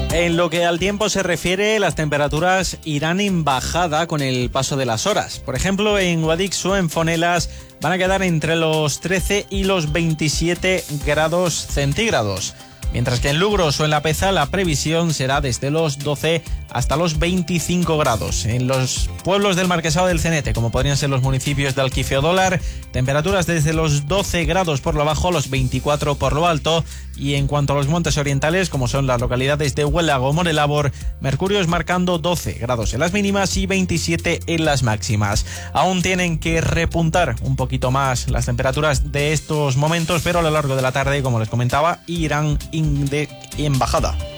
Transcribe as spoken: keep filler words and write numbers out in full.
En lo que al tiempo se refiere, las temperaturas irán en bajada con el paso de las horas. Por ejemplo, en Guadix o en Fonelas van a quedar entre los trece y los veintisiete grados centígrados. Mientras que en Lugros o en La Peza la previsión será desde los doce hasta los veinticinco grados. En los pueblos del Marquesado del Cenete, como podrían ser los municipios de Alquife o Dólar, temperaturas desde los doce grados por lo bajo a los veinticuatro por lo alto. Y en cuanto a los montes orientales, como son las localidades de Huélago o Monelabor, mercurios marcando doce grados en las mínimas y veintisiete en las máximas. Aún tienen que repuntar un poquito más las temperaturas de estos momentos, pero a lo largo de la tarde, como les comentaba, irán de, en bajada.